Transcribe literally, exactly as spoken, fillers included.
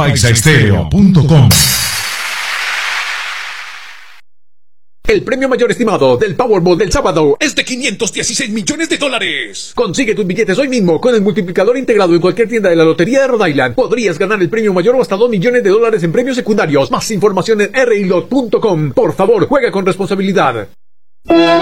paisa estéreo punto com. El premio mayor estimado del Powerball del sábado es de quinientos dieciséis millones de dólares. Consigue tus billetes hoy mismo con el multiplicador integrado en cualquier tienda de la Lotería de Rhode Island. Podrías ganar el premio mayor o hasta dos millones de dólares en premios secundarios. Más información en r i lot punto com. Por favor, juega con responsabilidad.